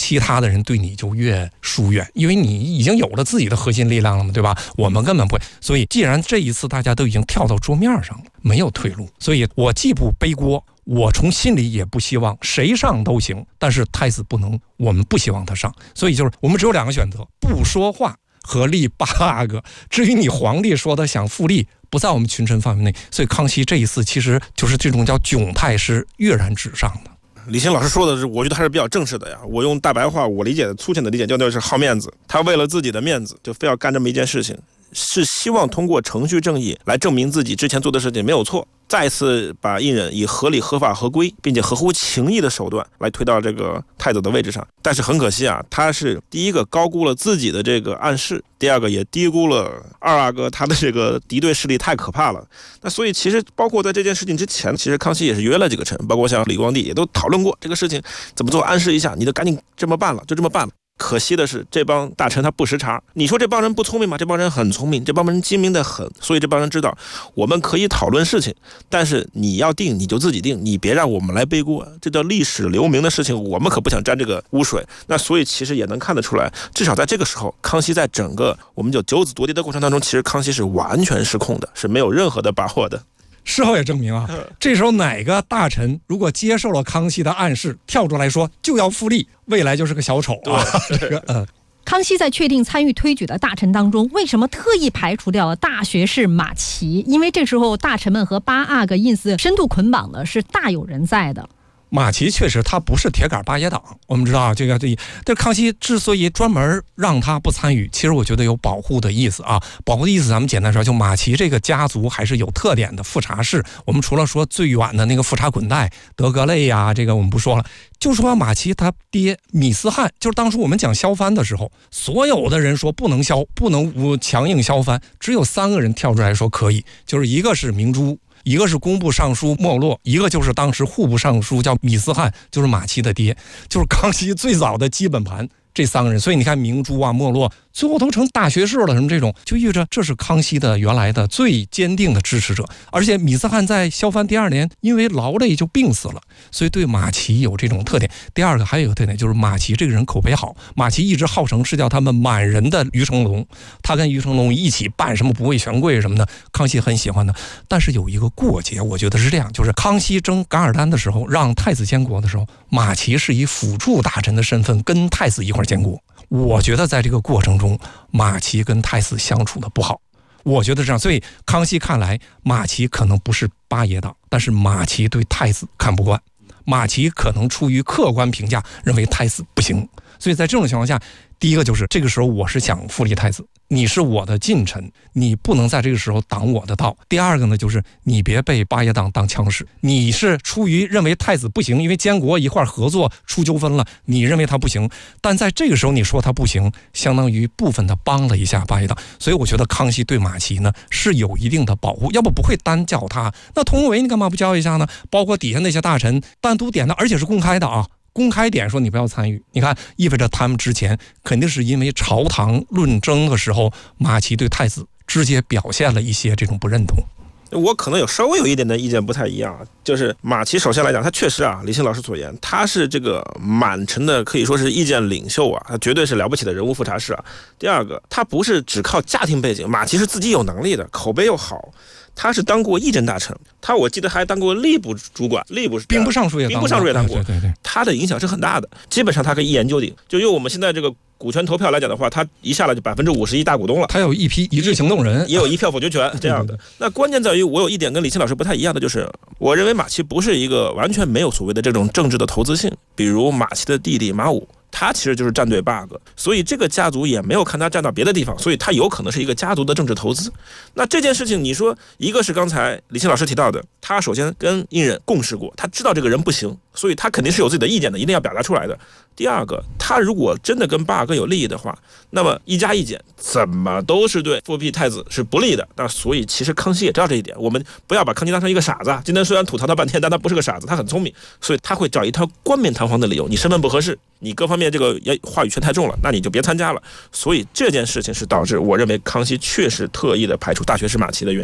其他的人对你就越疏远，因为你已经有了自己的核心力量了嘛，对吧？我们根本不会。所以既然这一次大家都已经跳到桌面上了，没有退路，所以我既不背锅，我从心里也不希望谁上都行，但是太子不能，我们不希望他上。所以就是我们只有2个选择，不说话和立8个。至于你皇帝说的想复立，不在我们群臣范围内。所以康熙这一次其实就是这种叫窘态是跃然纸上的。 李欣老师说的是，我觉得还是比较正式的呀。我用大白话，我理解的粗浅的理解，就是好面子。他为了自己的面子，就非要干这么一件事情，是希望通过程序正义来证明自己之前做的事情没有错，再次把胤禛以合理、合法、合规，并且合乎情义的手段来推到这个太子的位置上。但是很可惜啊，他是第一个高估了自己的这个暗示，第二个也低估了二阿哥他的这个敌对势力太可怕了。那所以其实包括在这件事情之前，其实康熙也是约了几个臣，包括像李光地也都讨论过这个事情怎么做，暗示一下，你就赶紧这么办了，就这么办了。可惜的是，这帮大臣他不识茬。你说这帮人不聪明吗？这帮人很聪明，这帮人精明的很。所以这帮人知道，我们可以讨论事情，但是你要定你就自己定，你别让我们来背锅。这叫历史留名的事情，我们可不想沾这个污水。那所以其实也能看得出来，至少在这个时候，康熙在整个我们就九子夺嫡的过程当中，其实康熙是完全失控的，是没有任何的把握的。 事后也证明啊，这时候哪个大臣如果接受了康熙的暗示，跳出来说就要复立，未来就是个小丑啊。这个康熙在确定参与推举的大臣当中，为什么特意排除掉了大学士马齐？因为这时候大臣们和8阿哥因此深度捆绑的是大有人在的。 马齐确实他不是铁杆八爷党，我们知道这个，但是康熙之所以专门让他不参与，其实我觉得有保护的意思啊。保护的意思咱们简单说，就马齐这个家族还是有特点的富察氏。我们除了说最远的那个富察滚带德格类呀，这个我们不说了，就说马齐他爹米斯汉，就是当初我们讲削藩的时候，所有的人说不能削，不能强硬削藩，只有3个人跳出来说可以，就是一个是明珠，一个是工部尚书莫洛，一个就是当时户部尚书叫米斯汉，就是马齐的爹，就是康熙最早的基本盘。这3个人，所以你看明珠啊、莫洛，最后都成大学士了，什么这种，就意味着这是康熙的原来的最坚定的支持者。而且米斯汉在削藩第2年，因为劳累就病死了，所以对马齐有这种特点。第二个还有一个特点，就是马齐这个人口碑好，马齐一直号称是叫他们满人的于成龙，他跟于成龙一起办什么不畏权贵什么的，康熙很喜欢的。但是有一个过节，我觉得是这样，就是康熙征噶尔丹的时候，让太子监国的时候，马齐是以辅助大臣的身份跟太子一块监国。我觉得在这个过程中，马齐跟太子相处的不好，我觉得这样。所以康熙看来，马齐可能不是8爷党，但是马齐对太子看不惯，马齐可能出于客观评价认为太子不行。所以在这种情况下，第一个就是这个时候我是想复立太子，你是我的近臣，你不能在这个时候挡我的道。第二个呢，就是你别被8爷党当枪使，你是出于认为太子不行，因为监国一块合作出纠纷了，你认为他不行，但在这个时候你说他不行，相当于部分的帮了一下8爷党。所以我觉得康熙对马齐呢是有一定的保护，要不会单叫他。那佟维你干嘛不叫一下呢？包括底下那些大臣单独点的，而且是公开的啊，公开点说你不要参与。你看，意味着他们之前肯定是因为朝堂论争的时候，马齐对太子直接表现了一些这种不认同。 我可能稍微有一点的意见不太一样啊，就是马齐首先来讲，他确实啊，李欣老师所言，他是这个满臣的可以说是意见领袖啊，他绝对是了不起的人物富察氏啊。第二个，他不是只靠家庭背景，马齐是自己有能力的，口碑又好。他是当过议政大臣，我记得还当过吏部主管，兵部尚书也当过，对，他的影响是很大的。基本上他可以一言九鼎，就用我们现在这个股权投票来讲的话，他一下来就51%大股东了。 他有一批一致行动人， 也有1票否决权这样的。那关键在于，我有一点跟李欣老师不太一样的，就是我认为马齐不是一个完全没有所谓的这种政治的投资性，比如马齐的弟弟马武。他其实就是站队8个，所以这个家族也没有看他站到别的地方，所以他有可能是一个家族的政治投资。那这件事情，你说一个是刚才李欣老师提到的，他首先跟胤禛共事过，他知道这个人不行，所以他肯定是有自己的意见的，一定要表达出来的。第二个，他如果真的跟8个有利益的话，那么一加一减怎么都是对复辟太子是不利的。那所以其实康熙也知道这一点，我们不要把康熙当成一个傻子。今天虽然吐槽他半天，但他不是个傻子，他很聪明，所以他会找一套冠冕堂皇的理由，你身份不合适，你各方面这个话语权太重了，那你就别参加了。所以这件事情是导致我认为康熙确实特意的排除大学士马齐的原因。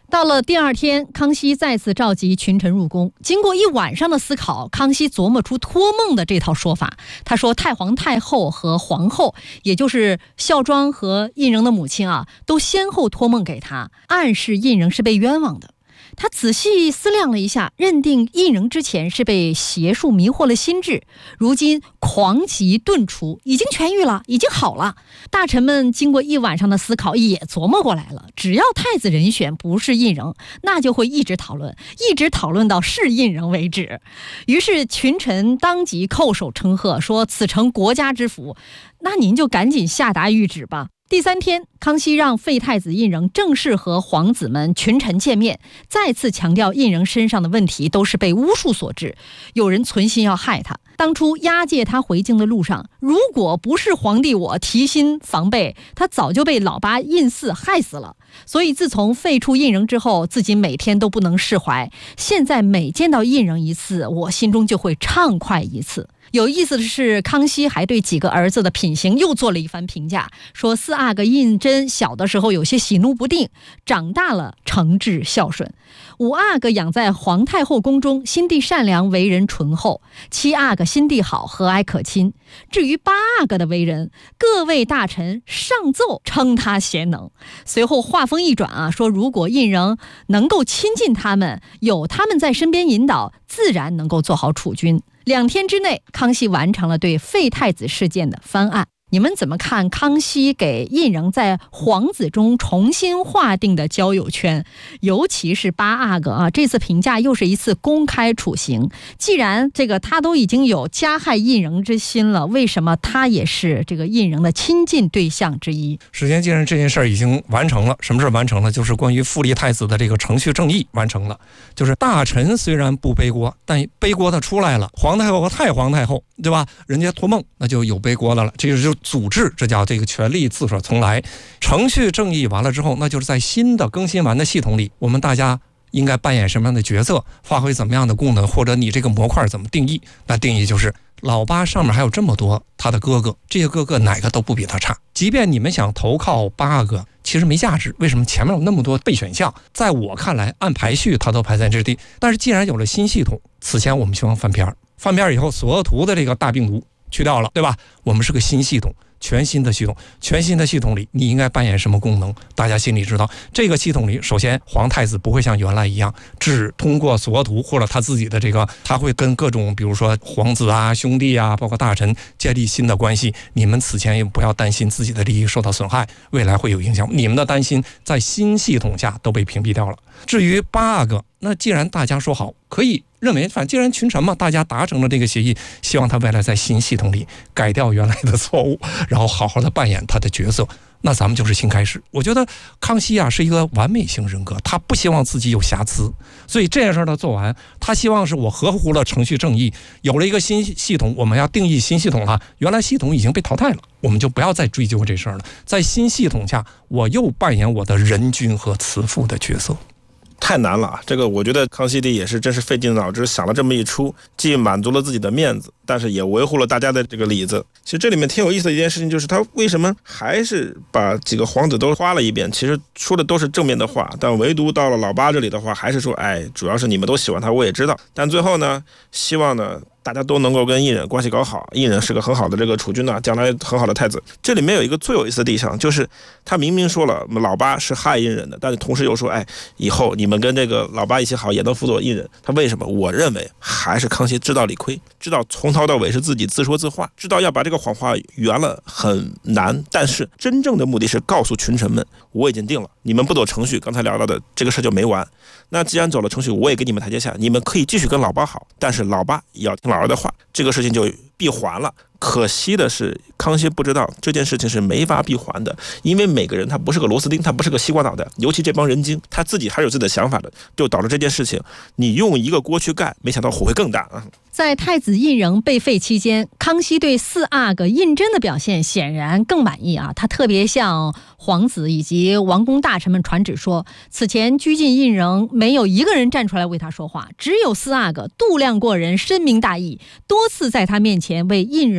到了第二天，康熙再次召集群臣入宫。经过一晚上的思考，康熙琢磨出托梦的这套说法。他说，太皇太后和皇后，也就是孝庄和胤禛的母亲啊，都先后托梦给他，暗示胤禛是被冤枉的。他仔细思量了一下，认定胤禛之前是被邪术迷惑了心智，如今狂疾顿除，已经痊愈了，已经好了。大臣们经过一晚上的思考，也琢磨过来了，只要太子人选不是胤禛，那就会一直讨论到是胤禛为止。于是群臣当即叩首称贺，说此诚国家之福，那您就赶紧下达谕旨吧。第三天，康熙让废太子胤禛正式和皇子们群臣见面，再次强调胤禛身上的问题都是被巫术所致，有人存心要害他。当初押解他回京的路上，如果不是皇帝我提心防备，他早就被老八胤祀害死了。所以自从废除胤禛之后，自己每天都不能释怀，现在每见到胤禛一次，我心中就会畅快一次。有意思的是，康熙还对几个儿子的品行又做了一番评价，说四阿哥胤禛小的时候有些喜怒不定，长大了诚挚孝顺；五阿哥养在皇太后宫中，心地善良，为人醇厚；七阿哥心地好，和蔼可亲。至于八阿哥的为人，各位大臣上奏称他贤能。随后话锋一转啊，说如果胤禛能够亲近他们，有他们在身边引导，自然能够做好储君。2天之内，康熙完成了对废太子事件的翻案。你们怎么看康熙给胤禛在皇子中重新划定的交友圈？尤其是八阿哥啊，这次评价又是一次公开处刑。既然他都已经有加害胤禛之心了，为什么他也是这个胤禛的亲近对象之一？ 首先，既然这件事儿已经完成了，什么事完成了？就是关于复立太子的这个程序正义完成了。就是大臣虽然不背锅，但背锅的出来了。皇太后和太皇太后，对吧？人家托梦，那就有背锅的了。这个就组织，这叫这个权力自个儿从来。程序正义完了之后，那就是在新的更新完的系统里，我们大家应该扮演什么样的角色，发挥怎么样的功能，或者你这个模块怎么定义？那定义就是老八上面还有这么多他的哥哥，这些哥哥哪个都不比他差。即便你们想投靠八个，其实没价值。为什么？前面有那么多备选项，在我看来按排序他都排在这地。但是既然有了新系统，此前我们希望翻篇以后，所有图的这个大病毒去掉了，对吧？我们是个新系统，全新的系统。全新的系统里，你应该扮演什么功能？大家心里知道。这个系统里，首先皇太子不会像原来一样，只通过所图或者他自己的他会跟各种比如说皇子啊、兄弟啊，包括大臣建立新的关系。你们此前也不要担心自己的利益受到损害，未来会有影响。你们的担心在新系统下都被屏蔽掉了。至于八个，那既然大家说好，可以认为，反正既然群臣嘛，大家达成了这个协议，希望他未来在新系统里改掉原来的错误，然后好好的扮演他的角色。那咱们就是新开始。我觉得康熙啊是一个完美型人格，他不希望自己有瑕疵，所以这件事他做完，他希望是我合乎了程序正义，有了一个新系统，我们要定义新系统了。原来系统已经被淘汰了，我们就不要再追究这事儿了。在新系统下，我又扮演我的仁君和慈父的角色。 太难了，这个我觉得康熙帝也是真是费尽脑汁想了这么一出，既满足了自己的面子，但是也维护了大家的这个里子。其实这里面挺有意思的一件事情，就是他为什么还是把几个皇子都花了一遍，其实说的都是正面的话，但唯独到了老八这里的话，还是说主要是你们都喜欢他，我也知道，但最后呢，希望呢大家都能够跟胤禛关系搞好，胤禛是个很好的这个储君将来很好的太子。这里面有一个最有意思的地方，就是他明明说了老八是害胤禛的，但是同时又说以后你们跟这个老八一起好，也能辅佐胤禛。他为什么？我认为还是康熙知道理亏，知道从头到尾是自己自说自话，知道要把这个谎话圆了很难，但是真正的目的是告诉群臣们，我已经定了，你们不走程序，刚才聊到的这个事就没完。那既然走了程序，我也给你们台阶下，你们可以继续跟老八好，但是老八也要听老二的话，这个事情就闭环了。可惜的是，康熙不知道这件事情是没法闭环的，因为每个人他不是个螺丝钉，他不是个西瓜脑袋，尤其这帮人精，他自己还有自己的想法的，就导致这件事情你用一个锅去盖，没想到火会更大啊。 在太子胤禛被废期间，康熙对四阿哥胤禛的表现显然更满意啊。他特别向皇子以及王公大臣们传旨说，此前拘禁胤禛没有一个人站出来为他说话，只有四阿哥度量过人，深明大义，多次在他面前为胤禛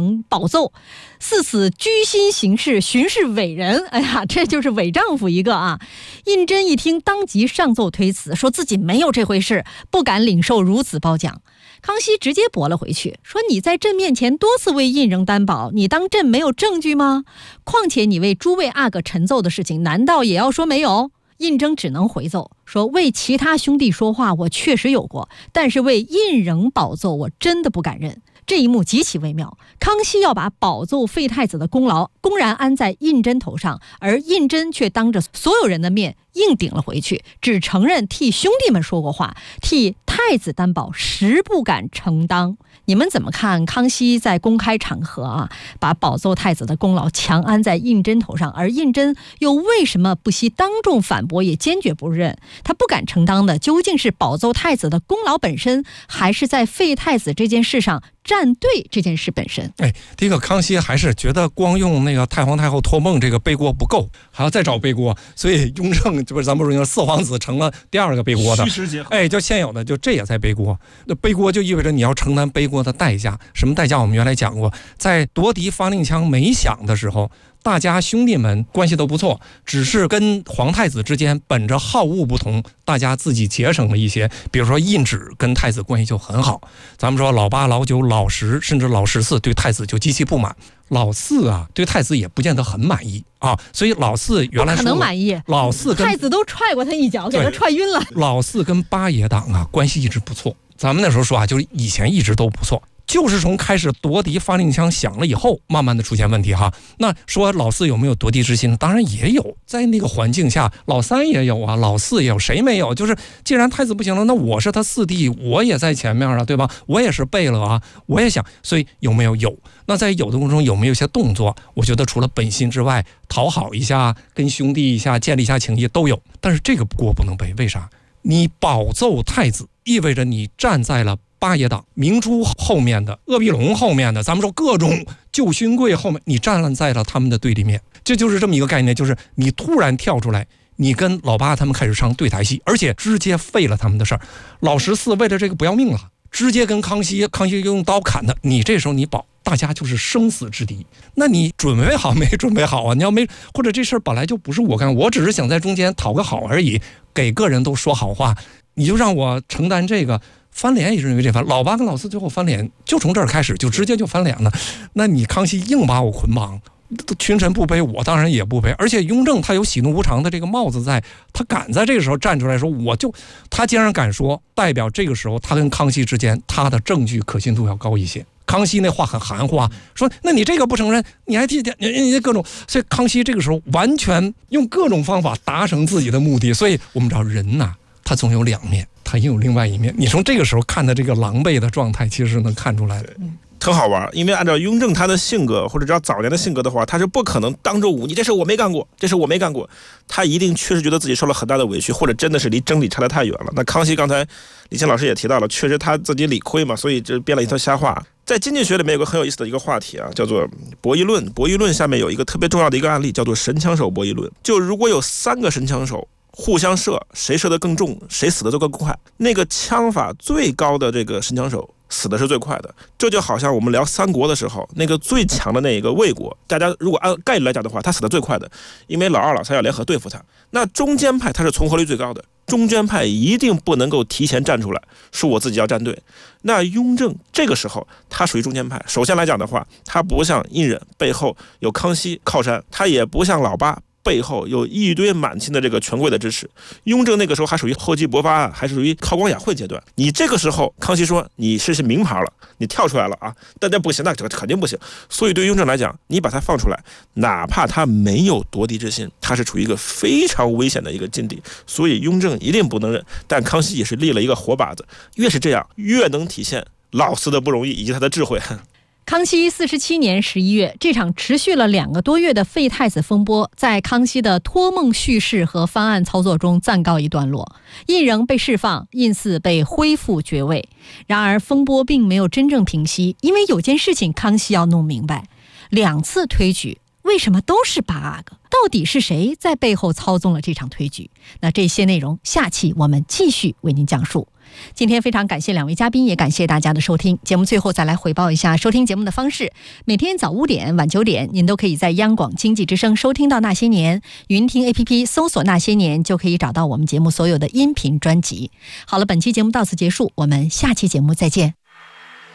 人保奏，似此居心行事，巡视伟人。哎呀，这就是伪丈夫一个啊！胤禛一听，当即上奏推辞，说自己没有这回事，不敢领受如此褒奖。康熙直接驳了回去，说你在朕面前多次为胤禛担保，你当朕没有证据吗？况且你为诸位阿哥陈奏的事情，难道也要说没有？胤禛只能回奏说，为其他兄弟说话我确实有过，但是为胤禛保奏我真的不敢认。这一幕极其微妙，康熙要把保奏废太子的功劳公然安在胤禛头上，而胤禛却当着所有人的面硬顶了回去，只承认替兄弟们说过话，替太子担保实不敢承当。你们怎么看康熙在公开场合把保奏太子的功劳强安在胤禛头上，而胤禛又为什么不惜当众反驳，也坚决不认？他不敢承当的究竟是保奏太子的功劳本身，还是在废太子这件事上站队这件事本身？ 第一个，康熙还是觉得光用那个太皇太后托梦这个背锅不够，还要再找背锅，所以雍正这不是咱们说四皇子成了第二个背锅的，就现有的就这也在背锅。那背锅就意味着你要承担背锅的代价，什么代价？我们原来讲过，在夺嫡发令枪没响的时候，大家兄弟们关系都不错，只是跟皇太子之间本着好恶不同，大家自己节省了一些。比如说胤祉跟太子关系就很好，咱们说老八、老九、老十，甚至老14对太子就极其不满，老4对太子也不见得很满意啊。所以老4原来不可能满意， 老4跟太子都踹过他一脚，给他踹晕了。 老4跟八爷党关系一直不错，咱们那时候说就是以前一直都不错。就是从开始夺嫡发令枪响了以后，慢慢的出现问题哈。那说老4有没有夺嫡之心？当然也有，在那个环境下，老3也有啊，老4也有，谁没有？就是既然太子不行了，那我是他4弟，我也在前面啊，对吧？我也是背了啊，我也想，所以有没有？有。那在有的过程中有没有一些动作？我觉得除了本心之外，讨好一下，跟兄弟一下，建立一下情谊都有。但是这个锅不能背，为啥？你保奏太子，意味着你站在了八爷党、明珠后面的、鄂必龙后面的，咱们说各种旧勋贵后面，你站在了他们的对立面，这就是这么一个概念，就是你突然跳出来，你跟老八他们开始唱对台戏，而且直接废了他们的事儿。老14为了这个不要命了，直接跟康熙用刀砍他，你这时候你保，大家就是生死之敌。那你准备好没准备好啊？你要没，或者这事儿本来就不是我干，我只是想在中间讨个好而已，给个人都说好话，你就让我承担这个。翻脸也是因为这番，老八跟老4最后翻脸就从这儿开始，就直接就翻脸了。那你康熙硬把我捆绑，群臣不背，我当然也不背。而且雍正他有喜怒无常的这个帽子在，他敢在这个时候站出来说，他既然敢说，代表这个时候他跟康熙之间他的证据可信度要高一些。康熙那话很含糊啊，说那你这个不承认，你还替你各种，所以康熙这个时候完全用各种方法达成自己的目的。所以我们知道人呐，他总有两面，他也有另外一面。你从这个时候看的这个狼狈的状态，其实是能看出来的。 很好玩，因为按照雍正他的性格，或者只要早年的性格的话，他是不可能当着你这事我没干过，这事我没干过，他一定确实觉得自己受了很大的委屈，或者真的是离真理差得太远了。那康熙刚才李乾老师也提到了，确实他自己理亏嘛，所以这编了一套瞎话。在经济学里面有个很有意思的一个话题啊，叫做博弈论。博弈论下面有一个特别重要的一个案例，叫做神枪手博弈论。就如果有3个神枪手互相射，谁射得更重，谁死得就更快。那个枪法最高的这个神枪手死的是最快的。这就好像我们聊三国的时候，那个最强的那个魏国，大家如果按概率来讲的话，他死的最快的，因为老2老3要联合对付他。那中间派他是存活率最高的，中间派一定不能够提前站出来说我自己要站队。那雍正这个时候他属于中间派，首先来讲的话，他不像胤禛背后有康熙靠山，他也不像老八背后有一堆满清的这个权贵的支持。雍正那个时候还属于厚积薄发，还是属于韬光养晦阶段。你这个时候康熙说你是名牌了，你跳出来了啊，但这不行，那肯定不行。所以对雍正来讲，你把他放出来，哪怕他没有夺嫡之心，他是处于一个非常危险的一个境地，所以雍正一定不能认。但康熙也是立了一个活靶子，越是这样越能体现老四的不容易以及他的智慧。 康熙47年11月，这场持续了2个多月的废太子风波，在康熙的托梦叙事和翻案操作中暂告一段落。胤禛被释放，胤祀被恢复爵位。然而风波并没有真正平息，因为有件事情康熙要弄明白：2次推举为什么都是8阿哥？到底是谁在背后操纵了这场推举？那这些内容下期我们继续为您讲述。 今天非常感谢两位嘉宾，也感谢大家的收听。节目最后再来回报一下收听节目的方式：每天早5点、晚9点，您都可以在央广经济之声收听到《那些年》，云听 APP 搜索《那些年》就可以找到我们节目所有的音频专辑。好了，本期节目到此结束，我们下期节目再见。